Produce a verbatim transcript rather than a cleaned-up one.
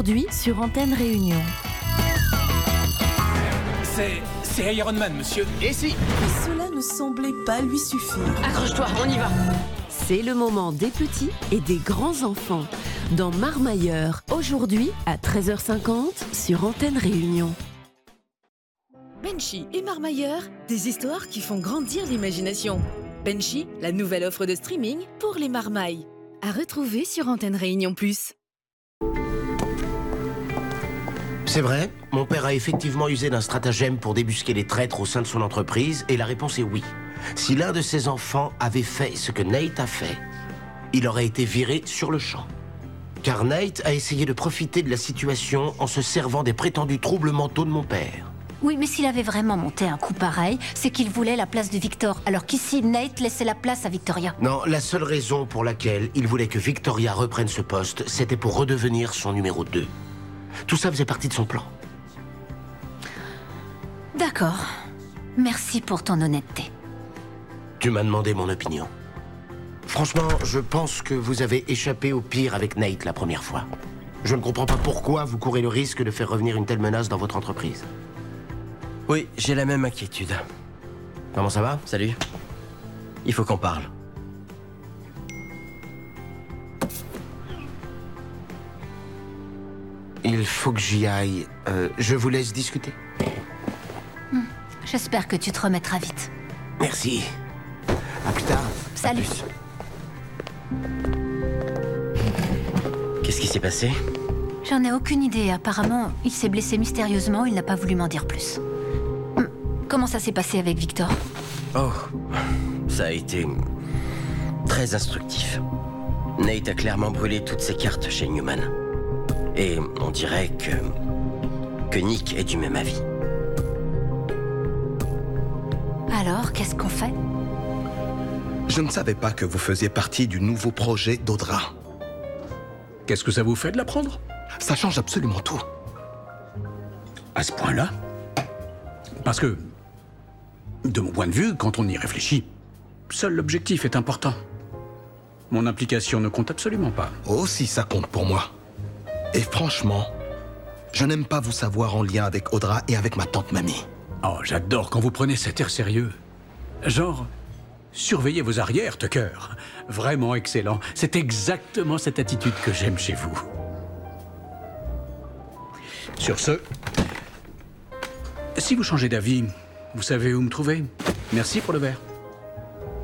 aujourd'hui sur Antenne Réunion. C'est... c'est Iron Man, monsieur. Et si? Mais cela ne semblait pas lui suffire. Accroche-toi, on y va. C'est le moment des petits et des grands enfants dans Marmailleur, aujourd'hui à treize heures cinquante sur Antenne Réunion. Benchy et Marmailleur, des histoires qui font grandir l'imagination. Benchy, la nouvelle offre de streaming pour les marmailles. À retrouver sur Antenne Réunion plus. C'est vrai, mon père a effectivement usé d'un stratagème pour débusquer les traîtres au sein de son entreprise, et la réponse est oui. Si l'un de ses enfants avait fait ce que Nate a fait, il aurait été viré sur le champ. Car Nate a essayé de profiter de la situation en se servant des prétendus troubles mentaux de mon père. Oui, mais s'il avait vraiment monté un coup pareil, c'est qu'il voulait la place de Victor, alors qu'ici, Nate laissait la place à Victoria. Non, la seule raison pour laquelle il voulait que Victoria reprenne ce poste, c'était pour redevenir son numéro deux. Tout ça faisait partie de son plan. D'accord. Merci pour ton honnêteté. Tu m'as demandé mon opinion. Franchement, je pense que vous avez échappé au pire avec Nate la première fois. Je ne comprends pas pourquoi vous courez le risque de faire revenir une telle menace dans votre entreprise. Oui, j'ai la même inquiétude. Comment ça va? Salut. Il faut qu'on parle. Il faut que j'y aille. Euh, je vous laisse discuter. Hmm. J'espère que tu te remettras vite. Merci. À plus tard. Salut. Qu'est-ce qui s'est passé? J'en ai aucune idée. Apparemment, il s'est blessé mystérieusement. Il n'a pas voulu m'en dire plus. Hmm. Comment ça s'est passé avec Victor? Oh, ça a été très instructif. Nate a clairement brûlé toutes ses cartes chez Newman. Et on dirait que... que Nick est du même avis. Alors, qu'est-ce qu'on fait? Je ne savais pas que vous faisiez partie du nouveau projet d'Audra. Qu'est-ce que ça vous fait de l'apprendre? Ça change absolument tout. À ce point-là? Parce que, de mon point de vue, quand on y réfléchit, seul l'objectif est important. Mon implication ne compte absolument pas. Oh, si ça compte pour moi. Et franchement, je n'aime pas vous savoir en lien avec Audra et avec ma tante Mamie. Oh, j'adore quand vous prenez cet air sérieux. Genre, surveillez vos arrières, Tucker. Vraiment excellent. C'est exactement cette attitude que j'aime chez vous. Sur ce, si vous changez d'avis, vous savez où me trouver. Merci pour le verre.